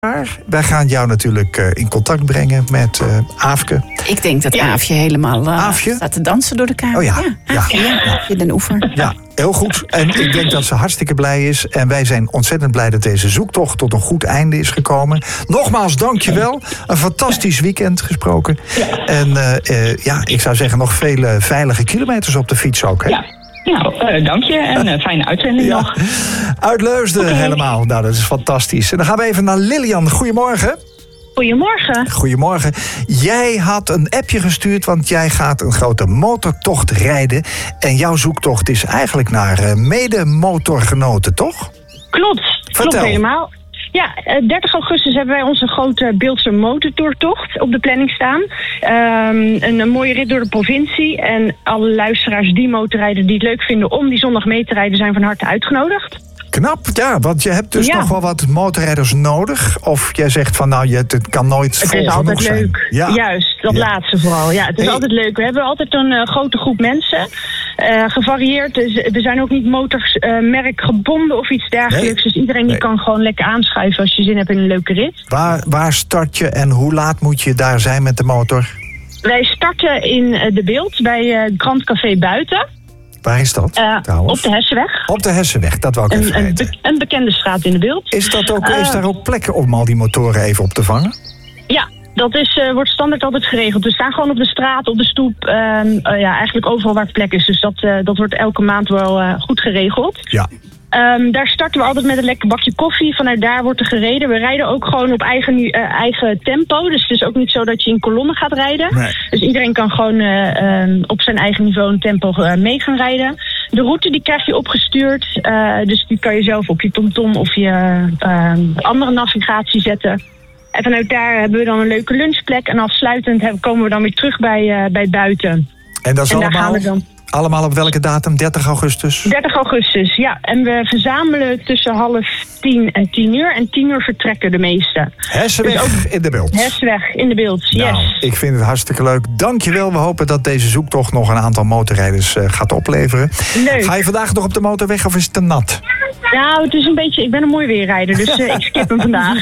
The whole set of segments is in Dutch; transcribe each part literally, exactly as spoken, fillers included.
Wij gaan jou natuurlijk uh, in contact brengen met uh, Aafke. Ik denk dat ja. Aafje helemaal uh, Aafje? staat te dansen door de kamer. Oh ja, ja. Aafje, ja. ja. Aafje den Oever. Ja, heel goed. En ik denk dat ze hartstikke blij is. En wij zijn ontzettend blij dat deze zoektocht tot een goed einde is gekomen. Nogmaals, dankjewel. Een fantastisch weekend gesproken. Ja. En uh, uh, ja, ik zou zeggen nog vele veilige kilometers op de fiets ook, hè? Ja. Nou, uh, dank je en uh, fijne uitzending ja. nog. Uit Leusden okay. helemaal. Nou, dat is fantastisch. En dan gaan we even naar Lilian. Goedemorgen. Goedemorgen. Goedemorgen. Jij had een appje gestuurd, want jij gaat een grote motortocht rijden. En jouw zoektocht is eigenlijk naar uh, mede-motorgenoten, toch? Klopt. Vertel. Klopt helemaal. Ja, dertig augustus hebben wij onze grote Beeldse motortoertocht op de planning staan. Um, een, een mooie rit door de provincie. En alle luisteraars die motorrijden die het leuk vinden om die zondag mee te rijden, zijn van harte uitgenodigd. Knap, ja, want je hebt dus ja. nog wel wat motorrijders nodig. Of jij zegt van nou, je, het kan nooit vol genoeg zijn. Het is altijd leuk, ja. juist, dat ja. laatste vooral. Ja, het is hey. altijd leuk. We hebben altijd een uh, grote groep mensen. Uh, gevarieerd, dus we zijn ook niet motormerk uh, gebonden of iets dergelijks. Nee. Dus iedereen die nee. kan gewoon lekker aanschuiven als je zin hebt in een leuke rit. Waar, waar start je en hoe laat moet je daar zijn met de motor? Wij starten in uh, de Beeld bij uh, Grand Café Buiten. Waar is dat uh, trouwens? Op de Hessenweg. Op de Hessenweg, dat wou ik een, even een, weten. Be- een bekende straat in de Beeld. Is, dat ook, uh, is daar ook plekken om al die motoren even op te vangen? Ja, dat is, uh, wordt standaard altijd geregeld. We staan gewoon op de straat, op de stoep. Uh, uh, ja, eigenlijk overal waar plek is. Dus dat, uh, dat wordt elke maand wel uh, goed geregeld. Ja. Um, daar starten we altijd met een lekker bakje koffie. Vanuit daar wordt er gereden. We rijden ook gewoon op eigen, uh, eigen tempo. Dus het is ook niet zo dat je in kolommen gaat rijden. Nee. Dus iedereen kan gewoon uh, um, op zijn eigen niveau en tempo uh, mee gaan rijden. De route die krijg je opgestuurd. Uh, dus die kan je zelf op je TomTom of je uh, andere navigatie zetten. En vanuit daar hebben we dan een leuke lunchplek. En afsluitend hebben, komen we dan weer terug bij, uh, bij Buiten. En dat is en allemaal... daar gaan we dan... Allemaal op welke datum? dertig augustus? dertig augustus, ja. En we verzamelen tussen half tien en tien uur. En tien uur vertrekken de meesten. Hessenweg dus ook... in de Beeld. Hessenweg in de Beeld, yes. Nou, ik vind het hartstikke leuk. Dankjewel. We hopen dat deze zoektocht nog een aantal motorrijders uh, gaat opleveren. Leuk. Ga je vandaag nog op de motorweg of is het te nat? Nou, het is een beetje... Ik ben een mooi weerrijder, dus uh, ik skip hem vandaag.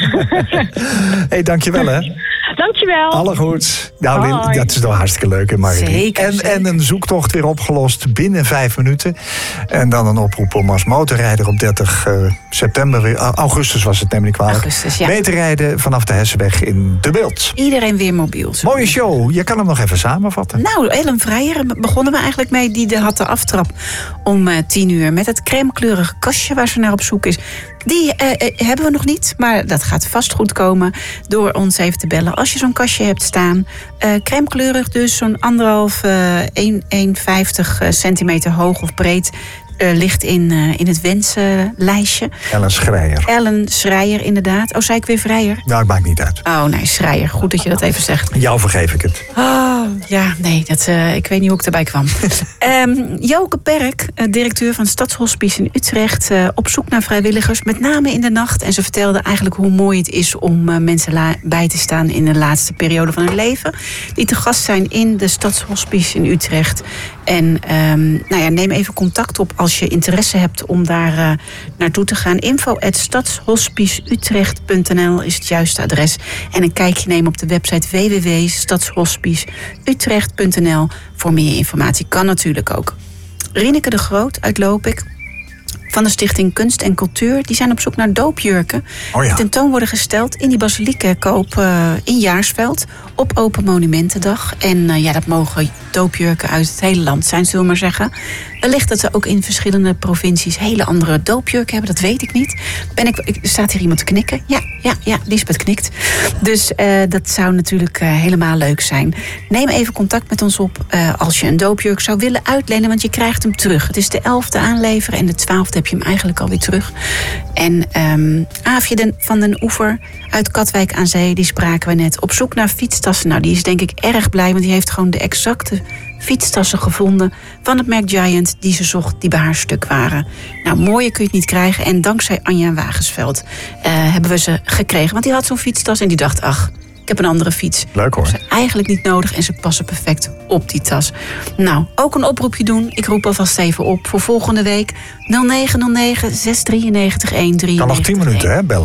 Hey, dankjewel hè. Dankjewel. Alle goed. Nou, Hoi. Dat is toch hartstikke leuk, hè, Marie? Zeker, en, zeker. en een zoektocht weer opgelost binnen vijf minuten. En dan een oproep om als motorrijder op dertig september, weer, augustus was het namelijk kwalijk, Augustus, ja. mee te rijden vanaf de Hessenweg in de Beeld. Iedereen weer mobiel. Zo. Mooie show. Je kan hem nog even samenvatten. Nou, Ellen Vrijer begonnen we eigenlijk mee. Die had de aftrap om uh, tien uur met het crèmekleurige kastje waar ze naar op zoek is. Die uh, uh, hebben we nog niet, maar dat gaat vast goed komen door ons even te bellen. Als je zo'n kastje hebt staan, uh, crèmekleurig dus, zo'n anderhalf, uh, één komma vijftig centimeter hoog of breed. Uh, ligt in, uh, in het wensenlijstje. Ellen Schreier. Ellen Schreier, inderdaad. Oh, zei ik weer Vrijer? Nou, het maakt niet uit. Oh, nee, Schreier. Goed dat je dat even zegt. Jou vergeef ik het. Oh, ja, nee, dat, uh, ik weet niet hoe ik erbij kwam. um, Joke Perk, uh, directeur van Stadshospice in Utrecht, uh, op zoek naar vrijwilligers, met name in de nacht. En ze vertelde eigenlijk hoe mooi het is om uh, mensen la- bij te staan in de laatste periode van hun leven. Die te gast zijn in de Stadshospice in Utrecht. En um, nou ja, neem even contact op als je interesse hebt om daar uh, naartoe te gaan. info at stadshospiceutrecht punt n l is het juiste adres. En een kijkje nemen op de website w w w punt stadshospiceutrecht punt n l voor meer informatie. Kan natuurlijk ook. Rieneke de Groot uit Lopik van de Stichting Kunst en Cultuur, die zijn op zoek naar doopjurken. Oh ja. Die tentoon worden gesteld in die basiliekkerkoop uh, in Jaarsveld op Open Monumentendag. En uh, ja, dat mogen doopjurken uit het hele land zijn, zullen we maar zeggen. Wellicht dat ze ook in verschillende provincies hele andere doopjurken hebben, dat weet ik niet. Ben ik, ik, staat hier iemand te knikken? Ja, ja, ja, Lisbeth knikt. Dus uh, dat zou natuurlijk uh, helemaal leuk zijn. Neem even contact met ons op uh, als je een doopjurk zou willen uitlenen, want je krijgt hem terug. Het is de elfde aanleveren en de twaalfde heb je hem eigenlijk alweer terug. En um, Aafje den, van den Oever uit Katwijk aan Zee, die spraken we net. Op zoek naar fietstassen. Nou, die is denk ik erg blij, want die heeft gewoon de exacte fietstassen gevonden van het merk Giant die ze zocht, die bij haar stuk waren. Nou, mooier kun je het niet krijgen. En dankzij Anja Wagensveld uh, hebben we ze gekregen. Want die had zo'n fietstas en die dacht, ach, ik heb een andere fiets. Leuk hoor. Ze eigenlijk niet nodig en ze passen perfect op die tas. Nou, ook een oproepje doen. Ik roep alvast even op voor volgende week. nul negen nul negen zes drie negen een drie. Kan nog tien minuten, hè, bellen.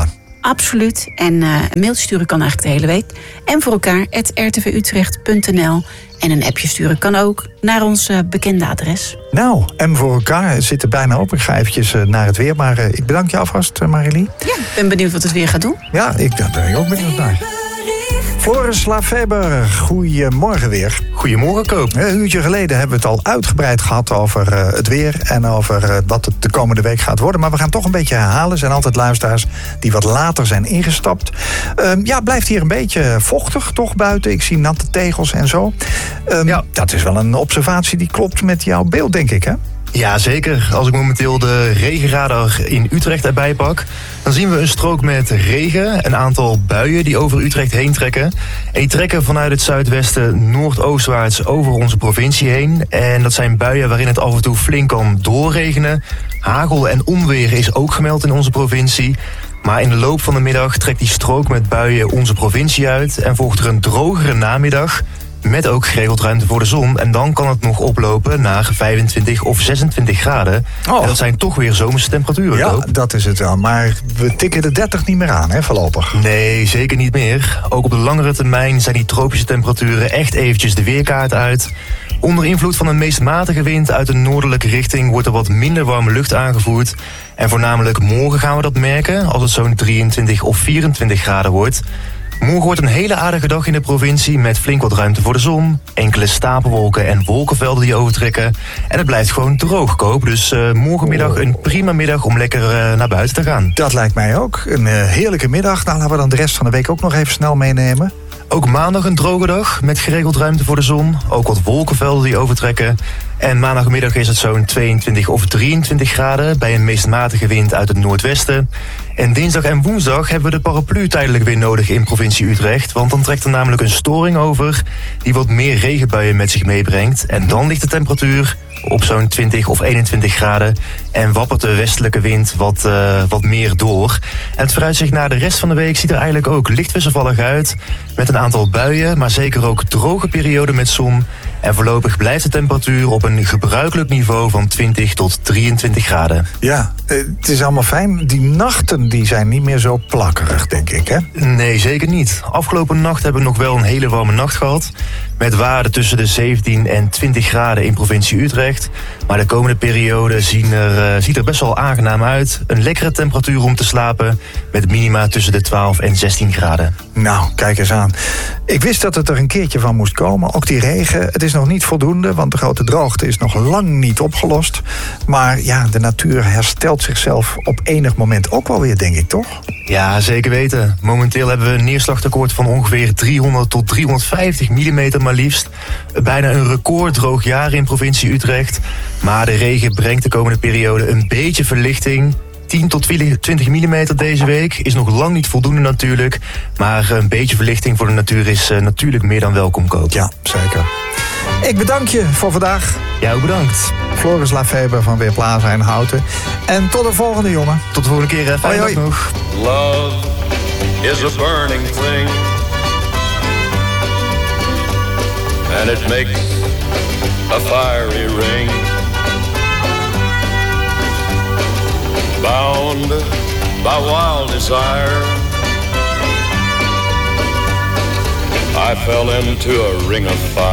Absoluut. En uh, een mailtje sturen kan eigenlijk de hele week. En voor elkaar, at r t v utrecht punt n l. En een appje sturen kan ook naar ons uh, bekende adres. Nou, en voor elkaar zit er bijna op. Ik ga eventjes uh, naar het weer. Maar uh, ik bedank je alvast, uh, Marilie. Ja, ik ben benieuwd wat het weer gaat doen. Ja, ik daar ben ik ook benieuwd naar. Floris Lafeber, goedemorgen weer. Goedemorgen, Koop. Een uurtje geleden hebben we het al uitgebreid gehad over uh, het weer... en over uh, wat het de komende week gaat worden. Maar we gaan toch een beetje herhalen. Er zijn altijd luisteraars die wat later zijn ingestapt. Uh, ja, blijft hier een beetje vochtig, toch, buiten. Ik zie natte tegels en zo. Um, ja. Dat is wel een observatie die klopt met jouw beeld, denk ik, hè? Ja, zeker. Als ik momenteel de regenradar in Utrecht erbij pak... dan zien we een strook met regen, een aantal buien die over Utrecht heen trekken. En die trekken vanuit het zuidwesten noordoostwaarts over onze provincie heen. En dat zijn buien waarin het af en toe flink kan doorregenen. Hagel en onweer is ook gemeld in onze provincie. Maar in de loop van de middag trekt die strook met buien onze provincie uit... en volgt er een drogere namiddag... met ook geregeld ruimte voor de zon. En dan kan het nog oplopen naar vijfentwintig of zesentwintig graden. Oh. En dat zijn toch weer zomerse temperaturen. Ja, ook. Dat is het wel. Maar we tikken de dertig niet meer aan, hè, voorlopig. Nee, zeker niet meer. Ook op de langere termijn zijn die tropische temperaturen echt eventjes de weerkaart uit. Onder invloed van een meest matige wind uit een noordelijke richting... wordt er wat minder warme lucht aangevoerd. En voornamelijk morgen gaan we dat merken... als het zo'n drieëntwintig of vierentwintig graden wordt... Morgen wordt een hele aardige dag in de provincie met flink wat ruimte voor de zon. Enkele stapelwolken en wolkenvelden die overtrekken. En het blijft gewoon droog, Koop. Dus uh, morgenmiddag een prima middag om lekker uh, naar buiten te gaan. Dat lijkt mij ook. Een uh, heerlijke middag. Nou, laten we dan de rest van de week ook nog even snel meenemen. Ook maandag een droge dag met geregeld ruimte voor de zon. Ook wat wolkenvelden die overtrekken. En maandagmiddag is het zo'n tweeëntwintig of drieëntwintig graden... bij een meest matige wind uit het noordwesten. En dinsdag en woensdag hebben we de paraplu tijdelijk weer nodig in provincie Utrecht. Want dan trekt er namelijk een storing over... die wat meer regenbuien met zich meebrengt. En dan ligt de temperatuur op zo'n twintig of eenentwintig graden... en wappert de westelijke wind wat, uh, wat meer door. En het vooruitzicht naar de rest van de week ziet er eigenlijk ook licht wisselvallig uit... met een aantal buien, maar zeker ook droge perioden met zon... En voorlopig blijft de temperatuur op een gebruikelijk niveau van twintig tot drieëntwintig graden. Ja, het is allemaal fijn. Die nachten die zijn niet meer zo plakkerig, denk ik, hè? Nee, zeker niet. Afgelopen nacht hebben we nog wel een hele warme nacht gehad... met waarden tussen de zeventien en twintig graden in provincie Utrecht. Maar de komende periode zien er, uh, ziet er best wel aangenaam uit. Een lekkere temperatuur om te slapen... met minima tussen de twaalf en zestien graden. Nou, kijk eens aan. Ik wist dat het er een keertje van moest komen. Ook die regen, het is nog niet voldoende... want de grote droogte is nog lang niet opgelost. Maar ja, de natuur herstelt zichzelf op enig moment ook wel weer, denk ik, toch? Ja, zeker weten. Momenteel hebben we een neerslagtekort van ongeveer driehonderd tot driehonderdvijftig millimeter maar liefst. Bijna een recorddroog jaar in provincie Utrecht. Maar de regen brengt de komende periode een beetje verlichting... tien tot twintig millimeter deze week is nog lang niet voldoende natuurlijk. Maar een beetje verlichting voor de natuur is uh, natuurlijk meer dan welkom, Koop. Ja, zeker. Ik bedank je voor vandaag. Jij ook bedankt. Floris Lafeber van Weerplaza en Houten. En tot de volgende, jongen. Tot de volgende keer. Fijne dag nog. Love is a burning thing. And it makes a fiery ring. Bound by wild desire, I fell into a ring of fire.